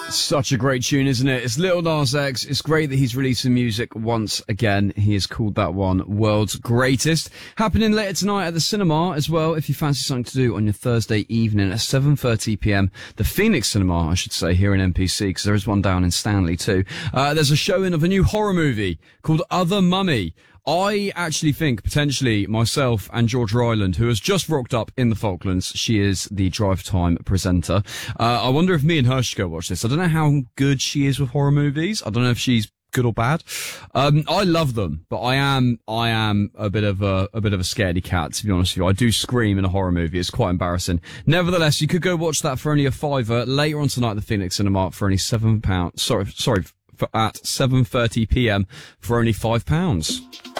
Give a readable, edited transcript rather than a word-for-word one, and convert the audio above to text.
Such a great tune, isn't it? It's Lil Nas X. It's great that he's releasing music once again. He has called that one World's Greatest. Happening later tonight at the cinema as well, if you fancy something to do on your Thursday evening at 7:30pm. The Phoenix Cinema, I should say, here in NPC, because there is one down in Stanley too. There's a showing of a new horror movie called Other Mummy. I actually think, potentially, myself and Georgia Island, who has just rocked up in the Falklands, she is the Drive Time presenter. I wonder if me and her should go watch this. I don't know how good she is with horror movies. I don't know if she's good or bad. I love them, but I am a bit of a scaredy cat, to be honest with you. I do scream in a horror movie. It's quite embarrassing. Nevertheless, you could go watch that for only a £5 later on tonight at the Phoenix Cinema for only £7. Sorry, at 7:30pm for only £5.